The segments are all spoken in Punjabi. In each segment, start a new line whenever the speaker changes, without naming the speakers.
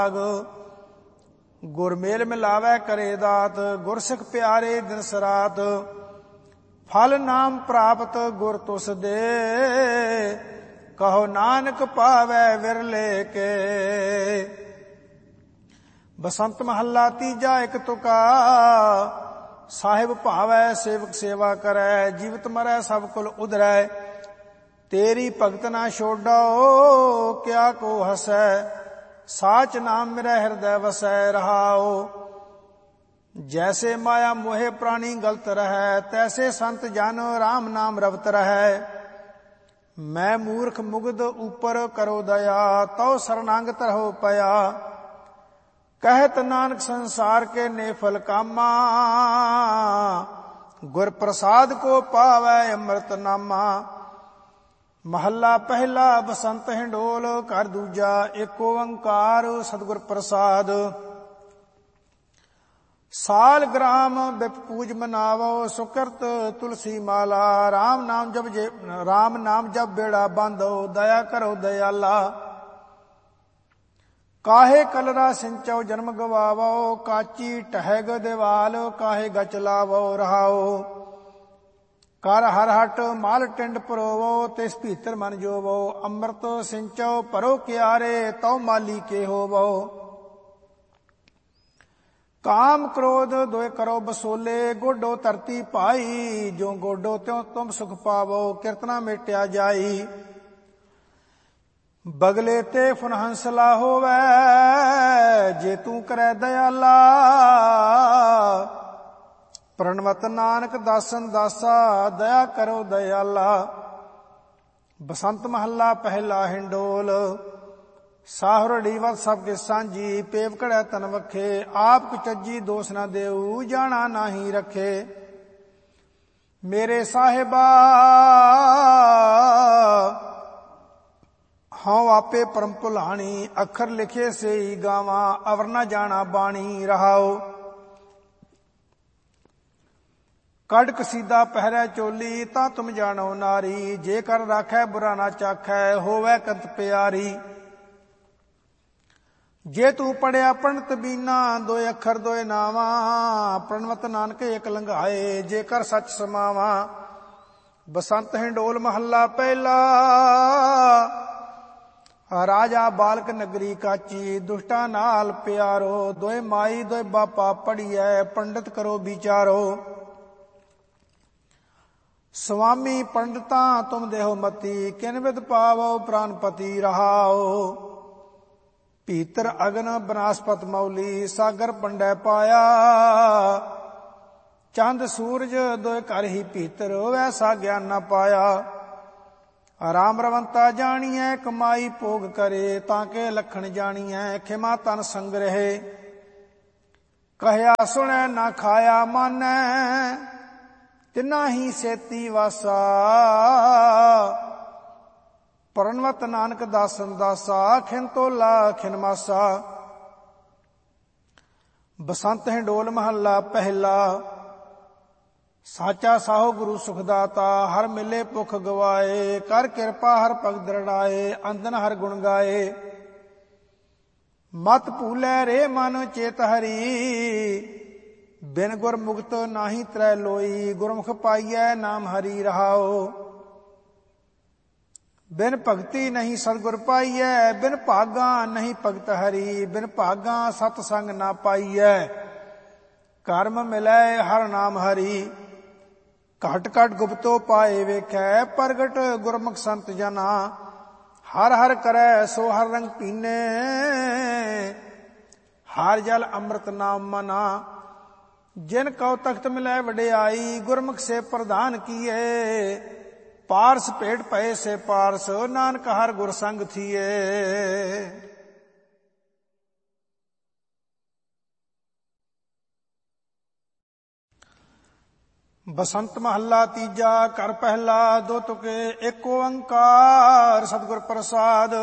ਗੁਰ ਮੇਲ ਮਿਲਾਵੈ ਕਰੇ ਦਾਤ, ਗੁਰ ਸਿੱਖ ਪਿਆਰੇ ਦਿਨ ਸਰਾਤ। ਫਲ ਨਾਮ ਪ੍ਰਾਪਤ ਗੁਰ ਤੁਸ ਦੇ, ਕਹੋ ਨਾਨਕ ਪਾਵੈ ਵਿਰਲੇ ਕੇ। ਬਸੰਤ ਮਹੱਲਾ ਤੀਜਾ। ਇੱਕ ਤੁਕਾ ਸਾਹਿਬ ਭਾਵੈ ਸੇਵਕ ਸੇਵਾ ਕਰੈ, ਜੀਵਤ ਮਰੈ ਸਭ ਕੁਲ ਉਧਰੈ। ਤੇਰੀ ਭਗਤ ਨਾ ਛੋਡੋ ਕਿਆ ਕੋ ਹਸੈ, ਸਾਚ ਨਾਮ ਮੇਰਾ ਹਿਰਦੈ ਵਸੈ ਰਹਾਓ। ਜੈਸੇ ਮਾਇਆ ਮੋਹਿ ਪ੍ਰਾਣੀ ਗਲਤ ਰਹੈ, ਤੈਸੇ ਸੰਤ ਜਨ ਰਾਮ ਨਾਮ ਰਵਤ ਰਹੈ। ਮੈਂ ਮੂਰਖ ਮੁਗਧ ਉਪਰ ਕਰੋ ਦਇਆ, ਤਉ ਸਰਨਾਗਤ ਰਹੋ ਪਿਆ। ਕਹਿਤ ਨਾਨਕ ਸੰਸਾਰ ਕੇ ਨੇ ਫਲ ਕਾਮਾ, ਗੁਰ ਪ੍ਰਸਾਦ ਕੋ ਪਾਵੈ ਅੰਮ੍ਰਿਤ ਨਾਮਾ। ਮਹੱਲਾ ਪਹਿਲਾ। ਬਸੰਤ ਹਿੰਡੋਲ ਘਰ ਦੂਜਾ। ਏਕ ਓੰਕਾਰ ਸਤਿਗੁਰ ਪ੍ਰਸਾਦ। ਸਾਲ ਗ੍ਰਾਮ ਬਿਪ ਪੂਜ ਮਨਾਵੋ, ਸੁਕਰਤ ਤੁਲਸੀ ਮਾਲਾ। ਰਾਮ ਨਾਮ ਜਪ ਬੇੜਾ ਬਾਂਧੋ, ਦਇਆ ਕਰੋ ਦਇਆਲਾ। ਕਾਹੇ ਕਲਰਾ ਸਿੰਚੋ ਜਨਮ ਗਵਾਵੋ, ਕਾਚੀ ਟਹਿਗ ਦੇਵਾਲ ਕਾਹੇ ਗਚ ਲਾਵੋ ਰਹਾਓ। ਕਰ ਹਰ ਹਟ ਮਾਲ ਟਿੰਡ ਪਰੋਵੋ, ਤਿਸ ਭੀਤਰ ਮਨ ਜੋਵੋ। ਅੰਮ੍ਰਿਤ ਸਿੰਚੋ ਭਰੋ ਕਿਆਰੇ, ਤਉ ਮਾਲੀ ਕੇ ਹੋਵੋ। ਕਾਮ ਕ੍ਰੋਧ ਦੋਇ ਕਰੋ ਬਸੋਲੇ, ਗੋਡੋ ਧਰਤੀ ਭਾਈ। ਜੋ ਗੋਡੋ ਤਿਉ ਤੁਮ ਸੁਖ ਪਾਵੋ, ਕਿਰਤਨਾ ਮੇਟਿਆ ਜਾਈ। ਬਗਲੇ ਤੇ ਫੁਨ ਹੰਸਲਾ ਹੋਵੈ, ਜੇ ਤੂੰ ਕਰੈ ਦਇਆਲਾ। ਪ੍ਰਣਵਤ ਨਾਨਕ ਦਾਸਨ ਦਾਸਾ, ਦਇਆ ਕਰੋ ਦਇਆਲਾ। ਬਸੰਤ ਮਹੱਲਾ ਪਹਿਲਾ। ਹਿੰਡੋਲ ਸਾਹੁਰੜੀ ਵਤ ਸਭ ਕੇ ਸਾਂਝੀ, ਪੇਵ ਕੜੈ ਤਨ ਵਖੇ। ਆਪ ਕੁਚੱਜੀ ਦੋਸ ਨਾ ਦੇਊ, ਜਾਣਾ ਨਾਹੀ ਰਖੇ। ਮੇਰੇ ਸਾਹਿਬਾ ਹਉ ਆਪੇ ਪਰਮ ਭੁਲਾਣੀ, ਅੱਖਰ ਲਿਖੇ ਸੇਈ ਗਾਵਾਂ। ਅਵਰ ਨਾ ਜਾਣਾ ਬਾਣੀ ਰਹਾਓ। ਕੱਢ ਕਸੀਦਾ ਪਹਿਰੈ ਚੋਲੀ, ਤਾਂ ਤੁਮ ਜਾਣੋ ਨਾਰੀ। ਜੇ ਕਰ ਰਾਖੈ ਬੁਰਾ ਨਾ ਚਾਖੈ, ਹੋਵੈ ਕੰਤ ਪਿਆਰੀ। ਜੇ ਤੂੰ ਪੜਿਆ ਪੰਡਤ ਬੀਨਾ, ਦੋਏ ਅੱਖਰ ਦੋਏ ਨਾਵਾਂ। ਪ੍ਰਣਵਤ ਨਾਨਕ ਏਕ ਲੰਘਾਏ, ਜੇ ਕਰ ਸੱਚ ਸਮਾਵਾਂ। ਬਸੰਤ ਹਿੰਡੋਲ ਮਹੱਲਾ ਪਹਿਲਾ। ਰਾਜਾ ਬਾਲਕ ਨਗਰੀ ਕਾਚੀ, ਦੁਸ਼ਟਾਂ ਨਾਲ ਪਿਆਰੋ। ਦੋਏ ਮਾਈ ਦੋਏ ਬਾਪਾ ਪੜੀਐ, ਪੰਡਤ ਕਰੋ ਵਿਚਾਰੋ। ਸੁਆਮੀ ਪੰਡਤਾਂ ਤੁਮ ਦੇਹੋ ਮਤੀ, ਕਿਨ ਵਿਦ ਪਾਵੋ ਪ੍ਰਾਨਪਤੀ ਰਹਾਓ। ਭੀਤਰ ਅਗਨ ਬਨਾਸਪਤ ਮੌਲੀ, ਸਾਗਰ ਪੰਡੈ ਪਾਇਆ। ਚੰਦ ਸੂਰਜ ਦੋਇ ਘਰ ਹੀ ਭੀਤਰ, ਵੈਸਾ ਗਿਆਨ ਨਾ ਪਾਇਆ। ਰਾਮ ਰਵੰਤਾ ਜਾਣੀਐ, ਕਮਾਈ ਭੋਗ ਕਰੇ। ਤਾਂ ਕੇ ਲਖਣ ਜਾਣੀਐ, ਖਿਮਾ ਤਨ ਸੰਗ ਰਹੇ। ਕਹਿਆ ਸੁਣੈ ਨਾ ਖਾਇਆ ਮਾਨੈ, ਤਿਨਾ ਹੀ ਸੇਤੀ ਵਾਸਾ। ਪ੍ਰਣਵਤ ਨਾਨਕ ਦਾਸਨ ਦਾਸਾ, ਖਿਨ ਤੋਲਾ ਖਿਨ ਮਾਸਾ। ਬਸੰਤ ਹਿੰਡੋਲ ਮਹੱਲਾ ਪਹਿਲਾ। ਸਾਚਾ ਸਾਹੋ ਗੁਰੂ ਸੁਖਦਾਤਾ, ਹਰ ਮਿਲੇ ਭੁਖ ਗਵਾਏ। ਕਰ ਕਿਰਪਾ ਹਰ ਭਗਤ ਦ੍ਰਿੜਾਏ, ਅੰਦਨ ਹਰ ਗੁਣ ਗਾਏ। ਮਤ ਭੂਲੈ ਰੇ ਮਨ ਚੇਤ ਹਰੀ, ਬਿਨ ਗੁਰ ਮੁਕਤ ਨਾਹੀ ਤਰੈ ਲੋਈ। ਗੁਰਮੁਖ ਪਾਈਐ ਨਾਮ ਹਰੀ ਰਹਾਓ। ਬਿਨ ਭਗਤੀ ਨਹੀਂ ਸਤਿਗੁਰ ਪਾਈਐ, ਬਿਨ ਭਾਗਾ ਨਹੀਂ ਭਗਤ ਹਰੀ। ਬਿਨ ਭਾਗਾ ਸਤ ਸੰਗ ਨਾ ਪਾਈਐ, ਕਰਮ ਮਿਲੈ ਹਰ ਨਾਮ ਹਰੀ। ਘਟ ਘਟ ਗੁਪਤੋ ਪਾਏ ਵੇਖੈ, ਪ੍ਰਗਟ ਗੁਰਮੁਖ ਸੰਤ ਜਨਾ। ਹਰ ਹਰ ਕਰੈ ਸੋ ਹਰ ਰੰਗ ਪੀਨੇ, ਹਰ ਜਲ ਅੰਮ੍ਰਿਤ ਨਾਮ ਮਨਾ। ਜਿਨ ਕਉ ਤਖਤ ਮਿਲੈ ਵਡਿਆਈ, ਗੁਰਮੁਖ ਸੇ ਪ੍ਰਧਾਨ ਕੀਏ। ਪਾਰਸ ਭੇਟ ਪਏ ਸੇ ਪਾਰਸ, ਨਾਨਕ ਹਰ ਗੁਰ ਸੰਗ ਥੀਏ। ਬਸੰਤ ਮਹੱਲਾ ਤੀਜਾ। ਘਰ ਪਹਿਲਾ। ਦੋ ਤੁਕੇ। ਏਕ ਓੰਕਾਰ ਸਤਿਗੁਰ ਪ੍ਰਸਾਦ।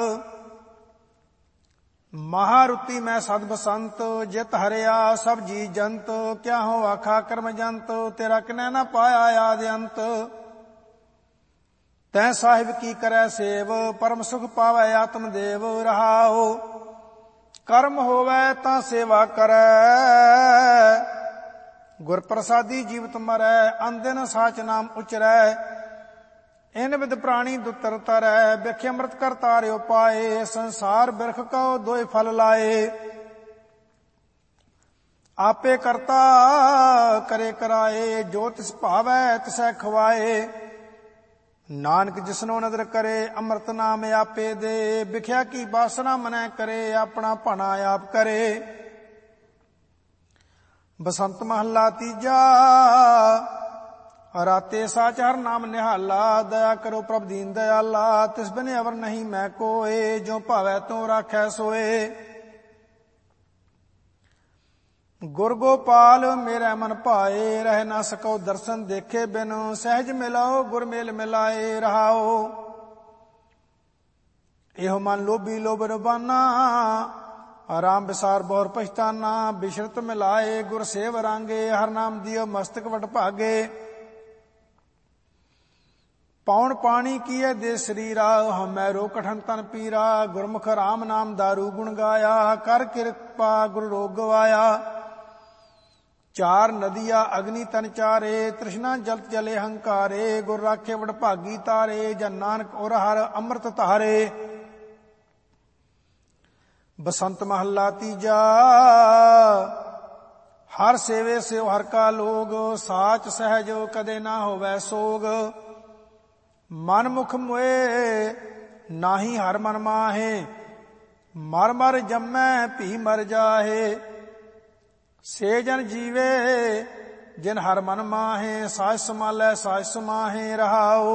ਮਹਾਰੁਤੀ ਮੈਂ ਸਦ ਬਸੰਤ, ਜਿਤ ਹਰਿਆ ਸਭ ਜੀ ਜੰਤ। ਕਿਆ ਹੋ ਆਖਾ ਕਰਮ ਜੰਤ, ਤੇਰਾ ਕਿਨੈ ਨਾ ਪਾਇਆ ਆਦਿ ਅੰਤ। ਤੈ ਸਾਹਿਬ ਕੀ ਕਰੈ ਸੇਵ, ਪਰਮ ਸੁਖ ਪਾਵੈ ਆਤਮ ਦੇਵ ਰਹਾਓ। ਕਰਮ ਹੋਵੈ ਤਾਂ ਸੇਵਾ ਕਰੈ, ਗੁਰ ਪ੍ਰਸਾਦੀ ਜੀਵਤ ਮਰੈ, ਅੰਦਿਨ ਸਾਚ ਨਾਮ ਉਚਰੈ। ਇਨ ਵਿਦ ਪ੍ਰਾਣੀ ਦੁਤਰ ਤਰੈ, ਬਿਖ ਅੰਮ੍ਰਿਤ ਕਰ ਤਾਰਿਓ ਪਾਏ, ਸੰਸਾਰ ਬਿਰਖ ਕਉ ਦੋਇ ਫਲ ਲਾਏ। ਆਪੇ ਕਰਤਾ ਕਰੇ ਕਰਾਏ, ਜੋ ਤਿਸ ਭਾਵੈ ਤਿਸੈ ਖਵਾਏ। ਨਾਨਕ ਜਿਸਨੋ ਨਦਰ ਕਰੇ, ਅੰਮ੍ਰਿਤ ਨਾਮ ਆਪੇ ਦੇ। ਬਿਖਿਆ ਕੀ ਬਾਸਨਾ ਮਨੈ ਕਰੇ, ਆਪਣਾ ਭਾਣਾ ਆਪ ਕਰੇ। ਬਸੰਤ ਮਹੱਲਾ ਤੀਜਾ। ਰਾਤੇ ਸਾਚ ਹਰ ਨਾਮ ਨਿਹਾਲਾ, ਦਇਆ ਕਰੋ ਪ੍ਰਭ ਦੀਨ ਦਇਆਲਾ। ਤਿਸ ਬਿਨ ਅਵਰ ਨਹੀਂ ਮੈਂ ਕੋਏ, ਜੋ ਭਾਵੈ ਤੂੰ ਰਾਖੈ ਸੋਏ। ਗੁਰ ਗੋਪਾਲ ਮੇਰੇ ਮਨ ਭਾਏ, ਰਹਿ ਨਾ ਸਕੋ ਦਰਸ਼ਨ ਦੇਖੇ ਬਿਨ। ਸਹਿਜ ਮਿਲਾਓ ਗੁਰ ਮੇਲ ਮਿਲਾਏ ਰਹਾਓ। ਇਹੋ ਮਨ ਲੋਭੀ ਲੋਭ ਰਬਾਨਾ, ਆਰਾਮ ਵਿਸਾਰ ਬਹੁਰ ਪਛਤਾਨਾ। ਬਿਸ਼ਰਤ ਮਿਲਾਏ ਗੁਰ ਸੇਵ ਰਾਂਗੇ, ਹਰ ਨਾਮ ਦਿਓ ਮਸਤਕ ਵਟ ਭਾਗੇ। ਪੌਣ ਪਾਣੀ ਕੀਏ ਦੇ ਸਰੀਰਾ, ਹਮੈ ਰੋ ਕਠਨ ਤਨ ਪੀਰਾ। ਗੁਰਮੁਖ ਰਾਮ ਨਾਮ ਦਾਰੂ ਗੁਣ ਗਾਇਆ, ਕਰ ਕਿਰਪਾ ਗੁਰ ਰੋਗ ਗਵਾਇਆ। ਚਾਰ ਨਦੀਆ ਅਗਨੀ ਤਨ ਚਾਰੇ, ਤ੍ਰਿਸ਼ਨਾ ਜਲਤ ਜਲੇ ਹੰਕਾਰੇ। ਗੁਰ ਰਾਖੇ ਵਡ ਭਾਗੀ ਤਾਰੇ, ਜਨ ਨਾਨਕ ਔਰ ਹਰ ਅੰਮ੍ਰਿਤ ਧਾਰੇ। ਬਸੰਤ ਮਹੱਲਾ ਤੀਜਾ। ਹਰ ਸੇਵੇ ਸਿਉ ਹਰ ਕਾ ਲੋਗ, ਸਾਚ ਸਹਿਜ ਕਦੇ ਨਾ ਹੋਵੈ ਸੋਗ। ਮਨ ਮੁਖ ਮੋਏ ਨਾਹੀ ਹਰ ਮਨ ਮਾਹੇ, ਮਰ ਮਰ ਜੰਮੈ ਭੀ ਮਰ ਜਾਹੇ। ਸੇ ਜਨ ਜੀਵੇ ਜਿਨ ਹਰ ਮਨ ਮਾਹੇ, ਸਾਜ ਸਮਾਲੈ ਸਾਜ ਸਮਾਹੇ ਰਹਾਓ।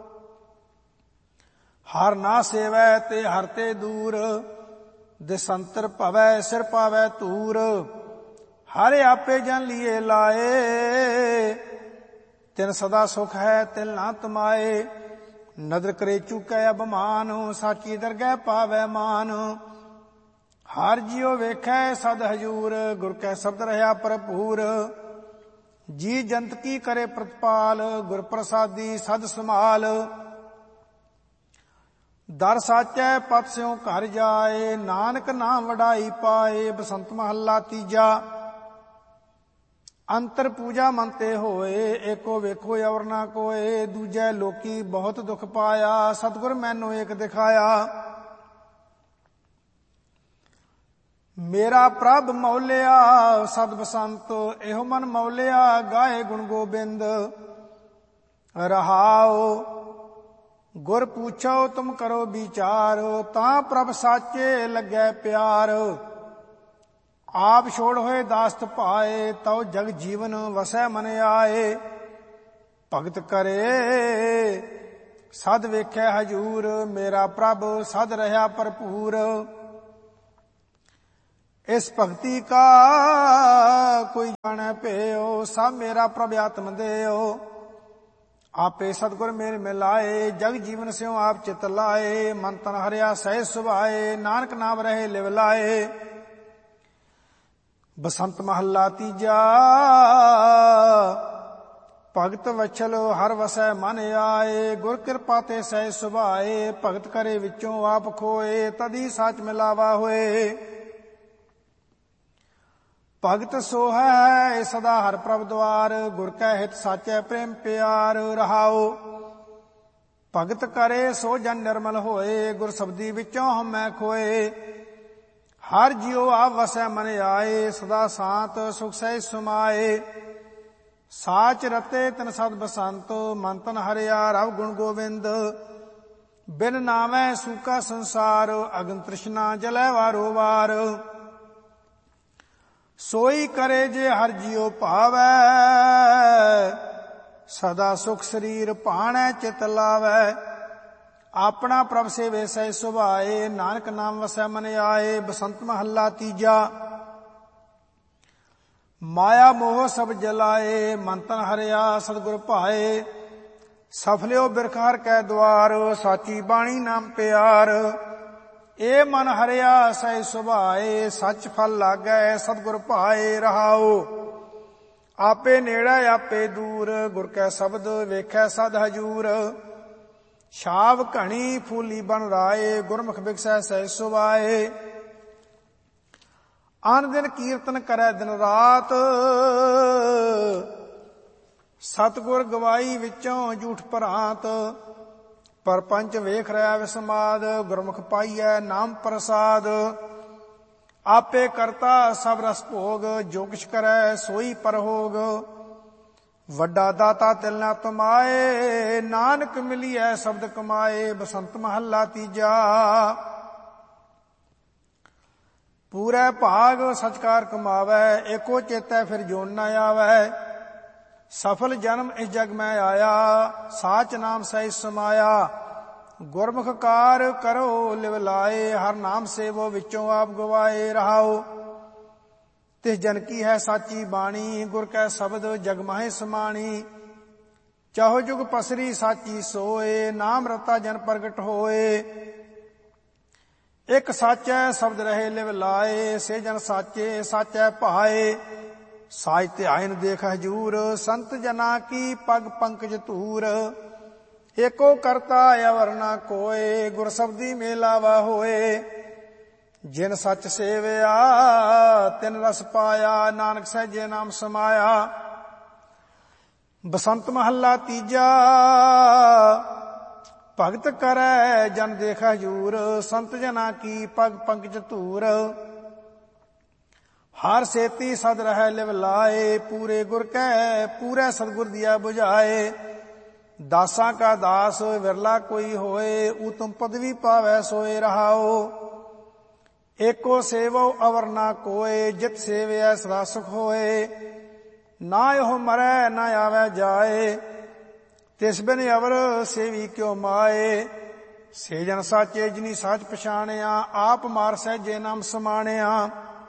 ਹਰ ਨਾ ਸੇਵੈ ਤੇ ਹਰ ਤੇ ਦੂਰ, ਦਿਸੰਤਰ ਭਵੈ ਸਿਰ ਪਾਵੈ ਧੂਰ। ਹਰ ਆਪੇ ਜਨ ਲੀਏ ਲਾਏ, ਤਿਨ ਸਦਾ ਸੁਖ ਹੈ ਤਿਲ ਨਾ ਤਮਾਏ। ਨਦਰ ਕਰੇ ਚੁਕੈ ਅਭਮਾਨ, ਸਾਚੀ ਦਰਗਹਿ ਪਾਵੈ ਮਾਨ। ਹਰ ਜਿਉ ਵੇਖੈ ਸਦ ਹਜੂਰ, ਗੁਰ ਕੈ ਸ਼ਬਦ ਰਹਾ ਭਰਪੂਰ। ਜੀ ਜੰਤ ਕੀ ਕਰੇ ਪ੍ਰਤਪਾਲ, ਗੁਰ ਪ੍ਰਸਾਦੀ ਸਦ ਸਮਾਲ। ਦਰ ਸਾਚੈ ਪਤ ਸਿਉ ਘਰ ਜਾਏ, ਨਾਨਕ ਨਾਮ ਵਡਾਈ ਪਾਏ। ਬਸੰਤ ਮਹੱਲਾ ਤੀਜਾ। ਅੰਤਰ ਪੂਜਾ ਮਨ ਤੇ ਹੋਏ, ਏਕੋ ਵੇਖੋ ਅਵਰ ਨਾ ਕੋਏ। ਦੂਜੈ ਲੋਕੀ ਬਹੁਤ ਦੁਖ ਪਾਇਆ, ਸਤਿਗੁਰ ਮੈਨੂੰ ਏਕ ਦਿਖਾਇਆ। ਮੇਰਾ ਪ੍ਰਭ ਮੌਲਿਆ ਸਦ ਬਸੰਤ, ਇਹੋ ਮਨ ਮੌਲਿਆ ਗਾਏ ਗੁਣ ਗੋਬਿੰਦ ਰਹਾਓ। ਗੁਰ ਪੁੱਛੋ ਤੁਮ ਕਰੋ ਵਿਚਾਰ, ਤਾਂ ਪ੍ਰਭ ਸਾਚੇ ਲੱਗੈ ਪਿਆਰ। ਆਪ ਛੋੜ ਹੋਏ ਦਾਸਤ ਪਾਏ, ਤਉ ਜਗ ਜੀਵਨ ਵਸੈ ਮਨ ਆਏ। ਭਗਤ ਕਰੇ ਸਦ ਵੇਖੈ ਹਜੂਰ, ਮੇਰਾ ਪ੍ਰਭ ਸਦ ਰਹਾ ਭਰਪੂਰ। ਇਸ ਭਗਤੀ ਕਾ ਕੋਈ ਜਾਣੈ ਭੇਓ, ਸਭ ਮੇਰਾ ਪ੍ਰਭ ਆਤਮ ਦੇਓ। ਆਪੇ ਸਤਿਗੁਰ ਮੇਲ ਮਿਲਾਏ, ਜਗ ਜੀਵਨ ਸਿਉ ਆਪ ਚਿਤ ਲਾਏ। ਮਨ ਤਨ ਹਰਿਆ ਸਹਿ ਸੁਭਾਏ, ਨਾਨਕ ਨਾਮ ਰਹੇ ਲਿਵ ਲਾਏ। ਬਸੰਤ ਮਹੱਲਾ ਤੀਜਾ। ਭਗਤ ਵਛਲ ਹਰ ਵਸੈ ਮਨ ਆਏ, ਗੁਰ ਕਿਰਪਾ ਤੇ ਸਹਿ ਸੁਭਾਏ। ਭਗਤ ਕਰੇ ਵਿੱਚੋਂ ਆਪ ਖੋਏ, ਤਦੀ ਸਾਚ ਮਿਲਾਵਾ ਹੋਏ। ਭਗਤ ਸੋ ਹੈ ਸਦਾ ਹਰ ਪ੍ਰਭ ਦੁਆਰ, ਗੁਰ ਕੈ ਹਿਤ ਸਾਚੈ ਪ੍ਰੇਮ ਪਿਆਰ ਰਹਾਓ। ਭਗਤ ਕਰੇ ਸੋ ਜਨ ਨਿਰਮਲ ਹੋਏ, ਗੁਰ ਸਬਦੀ ਵਿੱਚੋਂ ਹਮੈ ਖੋਏ। ਹਰ ਜਿਉ ਆਪ ਵਸੈ ਮਨ ਆਏ, ਸਦਾ ਸਾਤ ਸੁਖ ਸਹਿ ਸਮਾਏ। ਸਾਚ ਰਤੇ ਤਨ ਸਦ ਬਸੰਤ, ਮਨ ਤਨ ਹਰਿਆ ਰਵ ਗੁਣ ਗੋਬਿੰਦ। ਬਿਨ ਨਾਮੈ ਸੂਕਾ ਸੰਸਾਰ, ਅਗਨ ਤ੍ਰਿਸ਼ਨਾ ਜਲੈ ਵਾਰੋ ਵਾਰ। ਸੋਈ ਕਰੇ ਜੇ ਹਰ ਜਿਉ ਭਾਵੈ, ਸਦਾ ਸੁਖ ਸਰੀਰ ਭਾਣੈ ਚਿਤ ਲਾਵੈ। ਆਪਣਾ ਪ੍ਰਭ ਸੇਵੇ ਸਹਿ ਸੁਭਾਏ, ਨਾਨਕ ਨਾਮ ਵਸੈ ਮਨ ਆਏ। ਬਸੰਤ ਮਹੱਲਾ ਤੀਜਾ। ਮਾਇਆ ਮੋਹ ਸਭ ਜਲਾਏ, ਮਨ ਤਨ ਹਰਿਆ ਸਤਿਗੁਰ ਭਾਏ। ਸਫਲਿਓ ਬਿਰਖ ਹਰ ਕੈ ਦੁਆਰ, ਸਾਚੀ ਬਾਣੀ ਨਾਮ ਪਿਆਰ। ਇਹ ਮਨ ਹਰਿਆ ਸਹਿ ਸੁਭਾਏ, ਸੱਚ ਫਲ ਲਾਗੈ ਸਤਿਗੁਰ ਭਾਏ ਰਹਾਓ। ਆਪੇ ਨੇੜੇ ਆਪੇ ਦੂਰ, ਗੁਰ ਕੈ ਸ਼ਬਦ ਵੇਖੈ ਸਦ ਹਜੂਰ। ਛਾਵ ਘਣੀ ਫੂਲੀ ਬਨ ਰਾਏ, ਗੁਰਮੁਖ ਬਿਕਸੈ ਸਹਿ ਸੁਭਾਏ। ਆਨ ਦਿਨ ਕੀਰਤਨ ਕਰੈ ਦਿਨ ਰਾਤ, ਸਤਿਗੁਰ ਗਵਾਈ ਵਿੱਚੋਂ ਝੂਠ ਭਰਾਂਤ। ਪਰਪੰਚ ਵੇਖ ਰਿਹਾ ਵਿਸਮਾਦ, ਗੁਰਮੁਖ ਪਾਈਐ ਨਾਮ ਪ੍ਰਸਾਦ। ਆਪੇ ਕਰਤਾ ਸਭ ਰਸ ਭੋਗ, ਜੋ ਕਿਛ ਕਰੈ ਸੋਈ ਪਰਹੋਗ। ਵੱਡਾ ਦਾਤਾ ਤਿਲ ਨਾ ਤੁਮਾਏ, ਨਾਨਕ ਮਿਲੀਐ ਸ਼ਬਦ ਕਮਾਏ। ਬਸੰਤ ਮਹੱਲਾ ਤੀਜਾ। ਪੂਰੇ ਭਾਗ ਸਚਕਾਰ ਕਮਾਵੈ, ਏਕੋ ਚੇਤੈ ਫਿਰ ਜੋਨ ਨ ਆਵੈ। ਸਫਲ ਜਨਮ ਇਸ ਜਗ ਮੈਂ ਆਇਆ, ਸਾਚ ਨਾਮ ਸਹਿ ਸਮਾਇਆ। ਗੁਰਮੁਖ ਕਾਰ ਕਰੋ ਲਿਵ ਲਾਏ, ਹਰ ਨਾਮ ਸੇਵੋ ਵਿੱਚੋਂ ਆਪ ਗਵਾਏ। ਰਹਾਓ ਤਿਸ ਜਨ ਕੀ ਹੈ ਸਾਚੀ ਬਾਣੀ, ਗੁਰ ਕੈ ਸ਼ਬਦ ਜਗ ਮਾਹੇ ਸਮਾਣੀ। ਚਾਹੋ ਜੁਗ ਪਸਰੀ ਸਾਚੀ ਸੋਏ, ਨਾਮ ਰਤਾ ਜਨ ਪ੍ਰਗਟ ਹੋਏ। ਇੱਕ ਸਾਚੈ ਸ਼ਬਦ ਰਹੇ ਲਿਵ ਲਾਏ, ਸੇ ਜਨ ਸਾਚੇ ਸਾਚੈ ਭਾਏ। ਸਾਚ ਧਿਆਇਨ ਦੇਖ ਹਜੂਰ, ਸੰਤ ਜਨਾ ਕੀ ਪਗ ਪੰਕਜ ਧੂਰ। ਏਕੋ ਕਰਤਾ ਅਵਰ ਨਾ ਕੋਏ, ਗੁਰ ਸ਼ਬਦੀ ਮੇਲਾਵਾ ਹੋਏ। ਜਿਨ ਸੱਚ ਸੇਵਿਆ ਤਿਨ ਰਸ ਪਾਇਆ, ਨਾਨਕ ਸਹਿਜੇ ਨਾਮ ਸਮਾਇਆ। ਬਸੰਤ ਮਹੱਲਾ ਤੀਜਾ। ਭਗਤ ਕਰੈ ਜਨ ਦੇਖ ਹਜੂਰ, ਸੰਤ ਜਨਾ ਕੀ ਪਗ ਪੰਕਜ ਧੂਰ। ਹਰ ਸੇਤੀ ਸਦ ਰਹਿ ਲਿਵ ਲਾਏ, ਪੂਰੇ ਗੁਰ ਕੈ ਪੂਰੇ ਸਤਿਗੁਰ ਦੀਆ ਬੁਝਾਏ। ਦਾਸਾਂ ਕਾ ਦਾਸ ਵਿਰਲਾ ਕੋਈ ਹੋਏ, ਉਤਮ ਪਦਵੀ ਪਾਵੈ ਸੋਏ। ਰਹਾਓ ਏਕੋ ਸੇਵੋ ਅਵਰ ਨਾ ਕੋਏ, ਜਿਤ ਸੇਵਿਐ ਸਦਾ ਸੁਖ ਹੋਏ। ਨਾ ਇਹੋ ਮਰੈ ਨਾ ਆਵੈ ਜਾਏ, ਤਿਸ ਬਿਨ ਅਵਰ ਸੇਵੀ ਕਿਉ ਮਾਏ। ਸੇ ਜਨ ਸਾਚੇ ਜਿਨੀ ਸਾਚ ਪਛਾਣਿਆ, ਆਪ ਮਾਰ ਸਹਿਜੇ ਨਾਮ ਸਮਾਣਿਆ।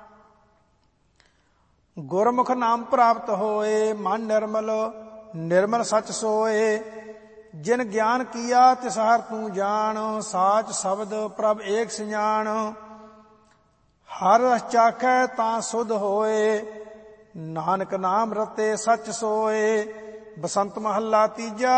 ਗੁਰਮੁਖ ਨਾਮ ਪ੍ਰਾਪਤ ਹੋਏ, ਮਨ ਨਿਰਮਲ ਨਿਰਮਲ ਸਚ ਸੋਏ। ਜਿਨ ਗਿਆਨ ਕੀਆ ਤਿਸ ਹਰ ਤੂੰ ਜਾਣ, ਸਾਚ ਸ਼ਬਦ ਪ੍ਰਭ ਏਕ ਸਿਆਣ। ਹਰ ਰਸ ਚਾਖੈ ਤਾਂ ਸੁਧ ਹੋਏ, ਨਾਨਕ ਨਾਮ ਰਤੇ ਸਚ ਸੋਏ। ਬਸੰਤ ਮਹੱਲਾ ਤੀਜਾ।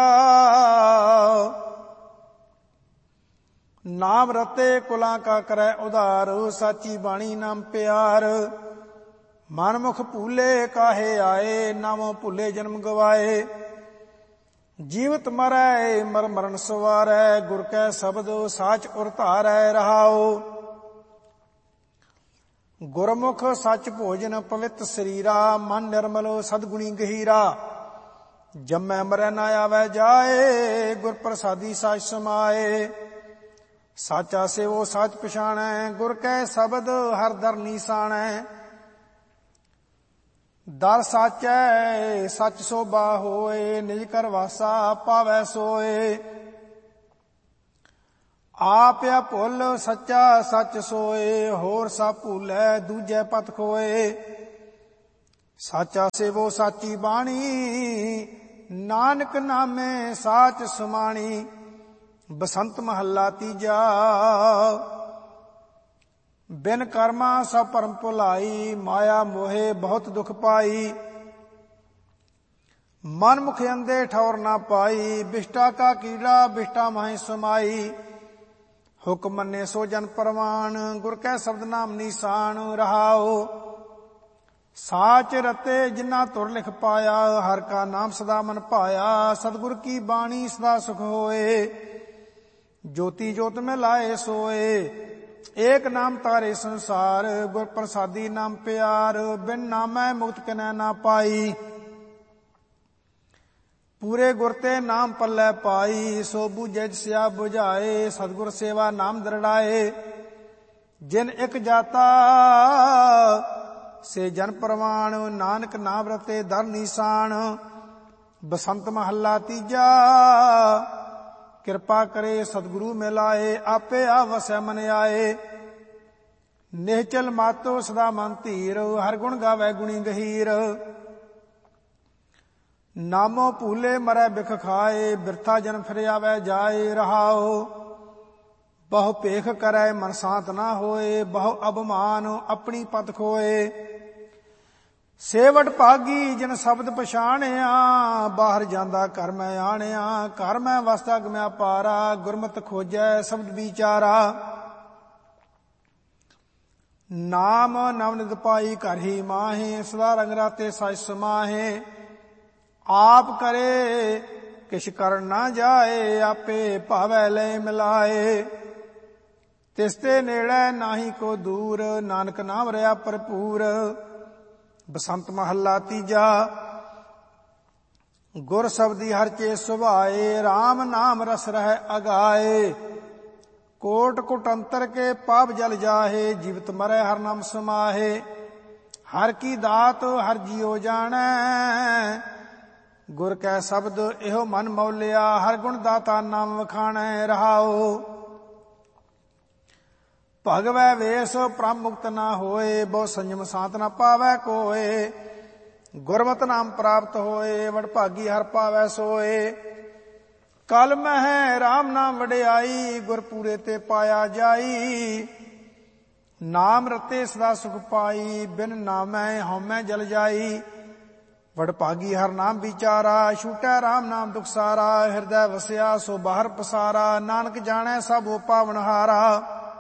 ਨਾਮ ਰਤੇ ਕੁਲਾਂ ਕਾ ਕਰੈ ਉਧਾਰ, ਸਾਚੀ ਬਾਣੀ ਨਾਮ ਪਿਆਰ। ਮਨਮੁਖ ਭੂਲੇ ਕਾਹੇ ਆਏ, ਨਾਮੋ ਭੁੱਲੇ ਜਨਮ ਗਵਾਏ। ਜੀਵਤ ਮਰੈ ਮਰ ਮਰਨ ਸਵਾਰੈ, ਗੁਰ ਕੈ ਸ਼ਬਦ ਸਾਚ ਉਰ ਧਾਰੈ। ਰਹਾਓ ਗੁਰਮੁਖ ਸੱਚ ਭੋਜਨ ਪਵਿੱਤ ਸਰੀਰਾ, ਮਨ ਨਿਰਮਲ ਸਦਗੁਣੀ ਗਹੀਰਾ। ਜੰਮੈ ਮਰੈ ਨਾ ਆਵੈ ਜਾਏ, ਗੁਰ ਪ੍ਰਸਾਦੀ ਸਾਚ ਸਮਾਏ। ਸਾਚਾ ਸੇਵੋ ਸਾਚ ਪਛਾਣੈ, ਗੁਰ ਕੈ ਸ਼ਬਦ ਹਰ ਦਰ ਨੀਸਾਣੈ। ਦਰ ਸਾਚੈ ਸਚ ਸੋਭਾ ਹੋਏ, ਨਿਜ ਕਰ ਵਾਸਾ ਪਾਵੈ ਸੋਏ। ਆਪਿਆ ਭੁੱਲ ਸੱਚਾ ਸੱਚ ਸੋਏ, ਹੋਰ ਸਭ ਭੂਲੈ ਦੂਜੈ ਪਤ ਖੋਏ। ਸਾਚਾ ਸੇਵੋ ਸਾਚੀ ਬਾਣੀ, ਨਾਨਕ ਨਾਮੇ ਸਾਚ ਸਮਾਣੀ। ਬਸੰਤ ਮਹੱਲਾ ਤੀਜਾ। ਬਿਨ ਕਰਮਾ ਸਭ ਭਰਮ ਭੁਲਾਈ, ਮਾਇਆ ਮੋਹੇ ਬਹੁਤ ਦੁਖ ਪਾਈ। ਮਨ ਮੁਖ ਅੰਦੇ ਠੌਰ ਨਾ ਪਾਈ, ਬਿਸ਼ਟਾ ਕਾ ਕੀੜਾ ਬਿਸ਼ਟਾ ਮਾਹੀ ਸਮਾਈ। ਹੁਕਮ ਮੰਨੇ ਸੋ ਜਨ ਪ੍ਰਵਾਨ, ਗੁਰ ਕੈ ਸ਼ਬਦ ਨਾਮ ਨੀਸਾਨ। ਰਹਾਓ ਸਾਚ ਰਤੇ ਜਿਨਾ ਤੁਰ ਲਿਖ ਪਾਇਆ, ਹਰ ਕਾ ਨਾਮ ਸਦਾ ਮਨ ਭਾਇਆ। ਸਤਿਗੁਰ ਕੀ ਬਾਣੀ ਸਦਾ ਸੁਖ ਹੋਏ, ਜੋਤੀ ਜੋਤ ਮੈਂ ਲਾਏ ਸੋਏ। ਏਕ ਨਾਮ ਤਾਰੇ ਸੰਸਾਰ, ਗੁਰ ਪ੍ਰਸਾਦੀ ਨਾਮ ਪਿਆਰ। ਬਿਨ ਨਾਮੈ ਮੁਕਤ ਕਿਨੈ ਨਾ ਪਾਈ, ਪੂਰੇ ਗੁਰ ਤੇ ਨਾਮ ਪੱਲੇ ਪਾਈ। ਸੋ ਬੁਝੈ ਸਿਆ ਬੁਝਾਏ, ਸਤਿਗੁਰ ਸੇਵਾ ਨਾਮ ਦਰੜਾਏ। ਜਿਨ ਇੱਕ ਜਾਤਾ ਸੇ ਜਨ ਪ੍ਰਵਾਣ, ਨਾਨਕ ਨਾਮ ਰਤੇ ਦਰ ਨੀਸਾਨ। ਬਸੰਤ ਮਹੱਲਾ ਤੀਜਾ। ਕਿਰਪਾ ਕਰੇ ਸਤਿਗੁਰੂ ਮਿਲਾਏ, ਆਪੇ ਆ ਵਸੈ ਮਨ ਆਏ। ਨਿਹਚਲ ਮਾਤੋ ਸਦਾ ਮਨ ਧੀਰ, ਹਰ ਗੁਣ ਗਾਵੈ ਗੁਣੀ ਗਹੀਰ। ਨਾਮੋ ਭੂਲੇ ਮਰੈ ਬਿਖ ਖਾਏ, ਬਿਰਥਾ ਜਨਮ ਫਿਰ ਆਵੈ ਜਾਏ। ਰਹਾਓ ਬਹੁ ਭੇਖ ਕਰੈ ਮਨ ਸ਼ਾਂਤ ਨਾ ਹੋਏ, ਬਹੁ ਅਭਮਾਨ ਆਪਣੀ ਪਤ ਖੋਏ। ਸੇਵਟ ਭਾਗੀ ਜਿਨ ਸ਼ਬਦ ਪਛਾਣਿਆ, ਬਾਹਰ ਜਾਂਦਾ ਘਰ ਮੈਂ ਆਣਿਆ। ਘਰ ਮੈਂ ਵਸਦਾ ਗਮਿਆ ਪਾਰਾ, ਗੁਰਮਤਿ ਖੋਜੈ ਸ਼ਬਦ ਵਿਚਾਰਾ। ਨਾਮ ਨਵਨਿਤ ਪਾਈ ਘਰ ਹੀ ਮਾਹੇ, ਸਦਾ ਰੰਗ ਰਾਤੇ ਸਚ ਸਮਾਹੇ। ਆਪ ਕਰੇ ਕਿਛ ਕਰਨ ਨਾ ਜਾਏ, ਆਪੇ ਭਾਵੈ ਲੈ ਮਿਲਾਏ। ਤਿਸਤੇ ਨੇੜੇ ਨਾਹੀ ਕੋ ਦੂਰ, ਨਾਨਕ ਨਾਮ ਰਿਆ ਭਰਪੂਰ। ਬਸੰਤ ਮਹੱਲਾ ਤੀਜਾ। ਗੁਰ ਸ਼ਬਦੀ ਹਰ ਚੇ ਸੁਭਾਏ, RAM ਨਾਮ ਰਸ ਰਹਿ ਅਗਾਏ। ਕੋਟ ਕੁਟੰਤਰ ਕੇ ਪਾਪ ਜਲ ਜਾਹੇ, ਜੀਵਤ ਮਰੈ ਹਰ ਨਾਮ ਸਮਾਹੇ। ਹਰ ਕੀ ਦਾਤ ਹਰ ਜੀਉ ਜਾਣੈ, ਗੁਰ ਕੈ ਸ਼ਬਦ ਇਹੋ ਮਨ ਮੌਲਿਆ। ਹਰ ਗੁਣ ਦਾਤਾ ਨਾਮ ਵਖਾਣੈ ਰਹਾਉ। ਭਗਵੈ ਵੇਸ ਪ੍ਰਮ ਮੁਕਤ ਨਾ ਹੋਏ, ਬਹੁ ਸੰਜਮ ਸਾਤ ਨਾ ਪਾਵੈ ਕੋਏ। ਗੁਰਮਤਿ ਨਾਮ ਪ੍ਰਾਪਤ ਹੋਏ, ਵਡਭਾਗੀ ਹਰ ਪਾਵੈ ਸੋਏ। ਕਲ ਮਹਿ RAM ਨਾਮ ਵਡਿਆਈ, ਗੁਰ ਪੂਰੇ ਤੇ ਪਾਇਆ ਜਾਈ। ਨਾਮ ਰਤੇ ਸਦਾ ਸੁਖ ਪਾਈ, ਬਿਨ ਨਾਮੈ ਹਉਮੈ ਜਲ ਜਾਈ। ਵਡਭਾਗੀ ਹਰ ਨਾਮ ਵਿਚਾਰਾ, ਛੂਟੈ RAM ਨਾਮ ਦੁਖ ਸਾਰਾ। ਹਿਰਦੈ ਵਸਿਆ ਸੋ ਬਾਹਰ ਪਸਾਰਾ, ਨਾਨਕ ਜਾਣੈ ਸਭ ਪਾਵਨਹਾਰਾ।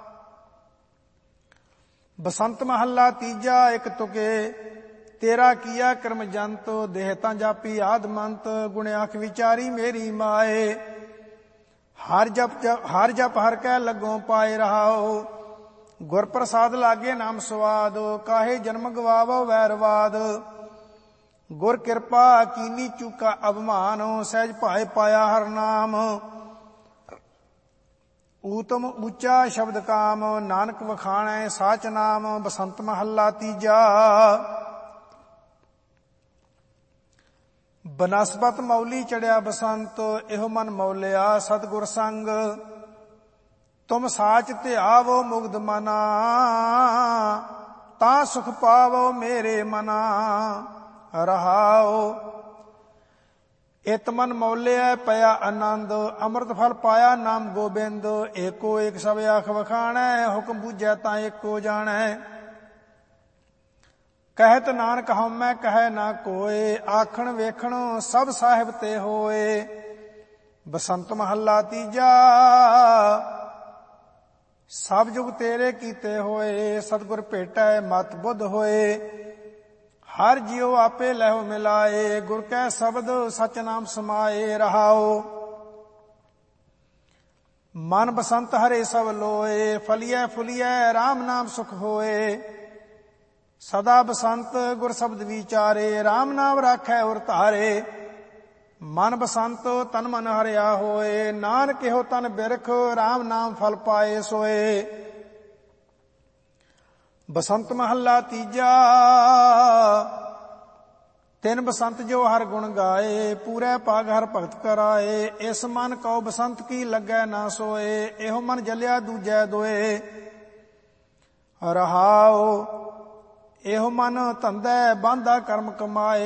ਬਸੰਤ ਮਹੱਲਾ ਤੀਜਾ। ਇੱਕ ਤੁਕੇ ਤੇਰਾ ਕੀਆ ਕਰਮ ਜੰਤ, ਦੇਹ ਤਾਂ ਜਾਪੀ ਆਦਮੰਤ। ਗੁਣ ਆਖ ਵਿਚਾਰੀ ਮੇਰੀ ਮਾਏ, ਹਰ ਜਪ ਹਰ ਕੈ ਲੱਗੋਂ ਪਾਏ ਰਹਾਓ। ਗੁਰ ਪ੍ਰਸਾਦ ਲਾਗੇ ਨਾਮ ਸਵਾਦ, ਕਾਹੇ ਜਨਮ ਗਵਾਵੋ ਵੈਰਵਾਦ। ਗੁਰ ਕਿਰਪਾ ਕੀਨੀ ਚੂਕਾ ਅਭਮਾਨ, ਸਹਿਜ ਭਾਏ ਪਾਇਆ ਹਰ ਨਾਮ। ਊਤਮ ਉੱਚਾ ਸ਼ਬਦ ਕਾਮ, ਨਾਨਕ ਵਖਾਣੈ ਸਾਚ ਨਾਮ। ਬਸੰਤ ਮਹੱਲਾ ਤੀਜਾ। ਬਨਸਪਤ ਮੌਲੀ ਚੜਿਆ ਬਸੰਤ, ਇਹੋ ਮਨ ਮੌਲਿਆ ਸਤਿਗੁਰ ਸੰਗ। ਤੁਮ ਸਾਚ ਧਿਆਵੋ ਮੁਗਧ ਮਨਾ, ਤਾਂ ਸੁਖ ਪਾਵੋ ਮੇਰੇ ਮਨਾ ਰਹਾਓ। ਇਤ ਮਨ ਮੌਲਿਆ ਪਿਆ ਆਨੰਦ, ਅੰਮ੍ਰਿਤ ਫਲ ਪਾਇਆ ਨਾਮ ਗੋਬਿੰਦ। ਏਕੋ ਏਕ ਸਭ ਆਖ ਵਖਾਣੈ, ਹੁਕਮ ਬੁਝੈ ਤਾਂ ਏਕੋ ਜਾਣੈ। ਕਹਿਤ ਨਾਨਕ ਹਉਮੈ ਕਹੈ ਨਾ ਕੋਏ, ਆਖਣ ਵੇਖਣ ਸਭ ਸਾਹਿਬ ਤੇ ਹੋਏ। ਬਸੰਤ ਮਹੱਲਾ ਤੀਜਾ। ਸਭ ਜੁਗ ਤੇਰੇ ਕੀਤੇ ਹੋਏ, ਸਤਿਗੁਰ ਭੇਟੈ ਮਤ ਬੁੱਧ ਹੋਏ। ਹਰ ਜਿਉ ਆਪੇ ਲਹਿਉ ਮਿਲਾਏ, ਗੁਰ ਕੈ ਸ਼ਬਦ ਸਚ ਨਾਮ ਸਮਾਏ ਰਹਾਓ। ਮਨ ਬਸੰਤ ਹਰੇ ਸਭ ਲੋਏ, ਫਲੀਐ ਫੁਲੀਐ RAM ਨਾਮ ਸੁਖ ਹੋਏ। ਸਦਾ ਬਸੰਤ ਗੁਰ ਸ਼ਬਦ ਵਿਚਾਰੇ, RAM ਨਾਮ ਰਾਖੈ ਉਰ ਧਾਰੇ। ਮਨ ਬਸੰਤ ਤਨ ਮਨ ਹਰਿਆ ਹੋਏ, ਨਾਨਕ ਇਹੋ ਤਨ ਬਿਰਖ RAM ਨਾਮ ਫਲ ਪਾਏ ਸੋਏ। ਬਸੰਤ ਮਹੱਲਾ ਤੀਜਾ। ਤਿਨ ਬਸੰਤ ਜੋ ਹਰ ਗੁਣ ਗਾਏ, ਪੂਰੇ ਭਾਗ ਹਰ ਭਗਤ ਕਰਾਏ। ਇਸ ਮਨ ਕਉ ਬਸੰਤ ਕੀ ਲੱਗੈ ਨਾ ਸੋਏ, ਇਹੋ ਮਨ ਜਲਿਆ ਦੂਜੈ ਦੋਏ ਰਹਾਉ। ਇਹੋ ਮਨ ਧੰਦੈ ਬਾਂਧਾ ਕਰਮ ਕਮਾਏ,